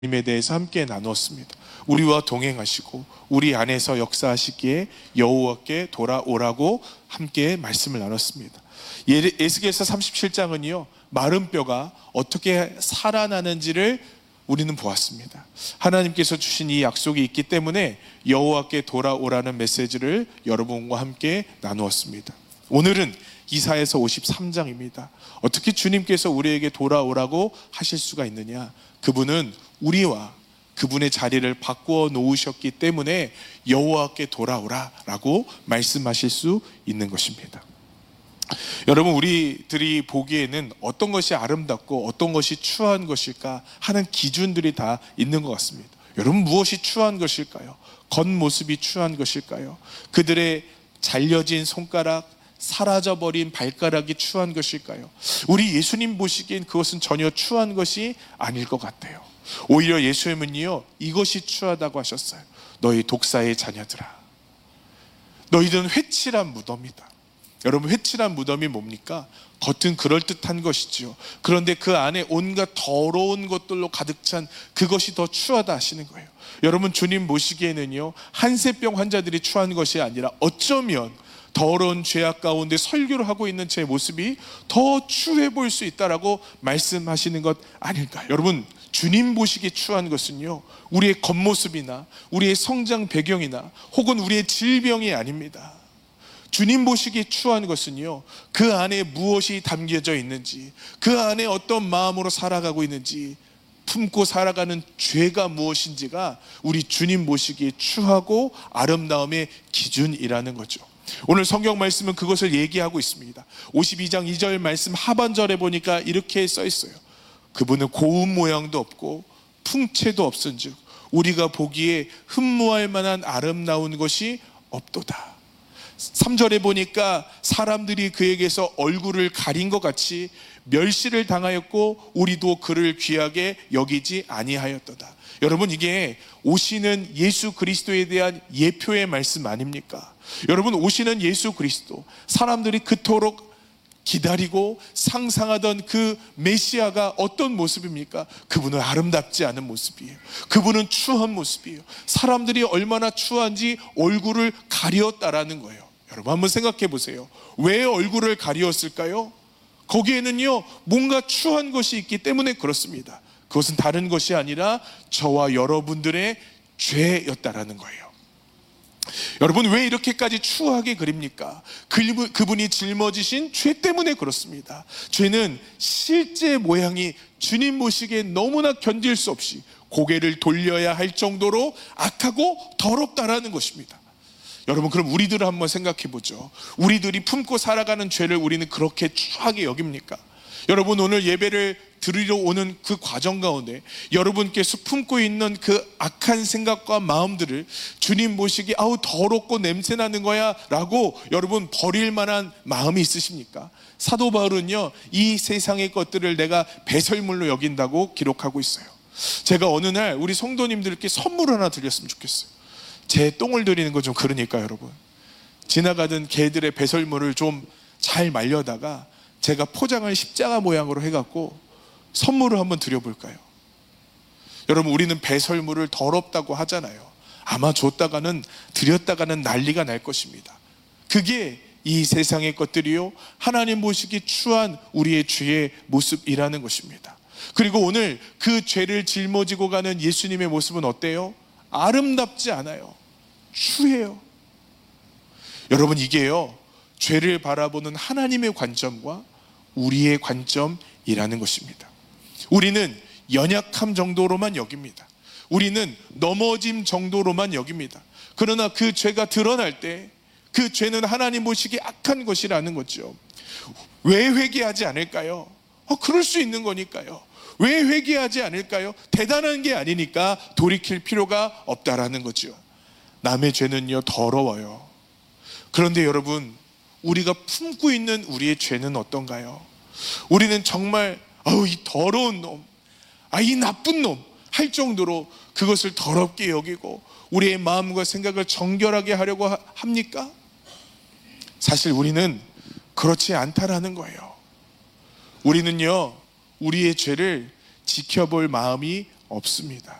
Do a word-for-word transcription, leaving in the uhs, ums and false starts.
주님에 대해서 함께 나누었습니다. 우리와 동행하시고 우리 안에서 역사하시기에 여호와께 돌아오라고 함께 말씀을 나눴습니다. 에스겔서 삼십칠 장은요 마른 뼈가 어떻게 살아나는지를 우리는 보았습니다. 하나님께서 주신 이 약속이 있기 때문에 여호와께 돌아오라는 메시지를 여러분과 함께 나누었습니다. 오늘은 이사야서 오십삼 장입니다. 어떻게 주님께서 우리에게 돌아오라고 하실 수가 있느냐? 그분은 우리와 그분의 자리를 바꾸어 놓으셨기 때문에 여호와께 돌아오라 라고 말씀하실 수 있는 것입니다. 여러분, 우리들이 보기에는 어떤 것이 아름답고 어떤 것이 추한 것일까 하는 기준들이 다 있는 것 같습니다. 여러분, 무엇이 추한 것일까요? 겉모습이 추한 것일까요? 그들의 잘려진 손가락, 사라져버린 발가락이 추한 것일까요? 우리 예수님 보시기엔 그것은 전혀 추한 것이 아닐 것 같아요. 오히려 예수님은요 이것이 추하다고 하셨어요. 너희 독사의 자녀들아, 너희들은 회칠한 무덤이다. 여러분, 회칠한 무덤이 뭡니까? 겉은 그럴듯한 것이지요. 그런데 그 안에 온갖 더러운 것들로 가득 찬 그것이 더 추하다 하시는 거예요. 여러분, 주님 보시기에는요 한세병 환자들이 추한 것이 아니라 어쩌면 더러운 죄악 가운데 설교를 하고 있는 제 모습이 더 추해 보일 수 있다라고 말씀하시는 것 아닐까요? 여러분, 주님 보시기에 추한 것은요 우리의 겉모습이나 우리의 성장 배경이나 혹은 우리의 질병이 아닙니다. 주님 보시기에 추한 것은요 그 안에 무엇이 담겨져 있는지, 그 안에 어떤 마음으로 살아가고 있는지, 품고 살아가는 죄가 무엇인지가 우리 주님 보시기에 추하고 아름다움의 기준이라는 거죠. 오늘 성경 말씀은 그것을 얘기하고 있습니다. 오십이 장 이 절 말씀 하반절에 보니까 이렇게 써 있어요. 그분은 고운 모양도 없고 풍채도 없은즉 우리가 보기에 흠모할 만한 아름다운 것이 없도다. 삼 절에 보니까 사람들이 그에게서 얼굴을 가린 것 같이 멸시를 당하였고 우리도 그를 귀하게 여기지 아니하였도다. 여러분, 이게 오시는 예수 그리스도에 대한 예표의 말씀 아닙니까? 여러분, 오시는 예수 그리스도, 사람들이 그토록 기다리고 상상하던 그 메시아가 어떤 모습입니까? 그분은 아름답지 않은 모습이에요. 그분은 추한 모습이에요. 사람들이 얼마나 추한지 얼굴을 가리었다라는 거예요. 여러분, 한번 생각해 보세요. 왜 얼굴을 가리었을까요? 거기에는요 뭔가 추한 것이 있기 때문에 그렇습니다. 그것은 다른 것이 아니라 저와 여러분들의 죄였다라는 거예요. 여러분, 왜 이렇게까지 추하게 그립니까? 그분이 짊어지신 죄 때문에 그렇습니다. 죄는 실제 모양이 주님 보시기에 너무나 견딜 수 없이 고개를 돌려야 할 정도로 악하고 더럽다라는 것입니다. 여러분, 그럼 우리들을 한번 생각해 보죠. 우리들이 품고 살아가는 죄를 우리는 그렇게 추하게 여깁니까? 여러분, 오늘 예배를 드리러 오는 그 과정 가운데 여러분께서 품고 있는 그 악한 생각과 마음들을 주님 보시기에 아우 더럽고 냄새나는 거야 라고 여러분 버릴 만한 마음이 있으십니까? 사도 바울은요 이 세상의 것들을 내가 배설물로 여긴다고 기록하고 있어요. 제가 어느 날 우리 성도님들께 선물 하나 드렸으면 좋겠어요. 제 똥을 드리는 거 좀 그러니까 여러분, 지나가던 개들의 배설물을 좀 잘 말려다가 제가 포장을 십자가 모양으로 해갖고 선물을 한번 드려볼까요? 여러분, 우리는 배설물을 더럽다고 하잖아요. 아마 줬다가는 드렸다가는 난리가 날 것입니다. 그게 이 세상의 것들이요 하나님 보시기 추한 우리의 죄의 모습이라는 것입니다. 그리고 오늘 그 죄를 짊어지고 가는 예수님의 모습은 어때요? 아름답지 않아요. 추해요. 여러분, 이게요 죄를 바라보는 하나님의 관점과 우리의 관점이라는 것입니다. 우리는 연약함 정도로만 여깁니다. 우리는 넘어짐 정도로만 여깁니다. 그러나 그 죄가 드러날 때 그 죄는 하나님 보시기에 악한 것이라는 거죠. 왜 회개하지 않을까요? 어, 그럴 수 있는 거니까요. 왜 회개하지 않을까요? 대단한 게 아니니까 돌이킬 필요가 없다라는 거죠. 남의 죄는요 더러워요. 그런데 여러분, 우리가 품고 있는 우리의 죄는 어떤가요? 우리는 정말 아우 이 더러운 놈, 아 이 나쁜 놈 할 정도로 그것을 더럽게 여기고 우리의 마음과 생각을 정결하게 하려고 하, 합니까? 사실 우리는 그렇지 않다라는 거예요. 우리는요 우리의 죄를 지켜볼 마음이 없습니다.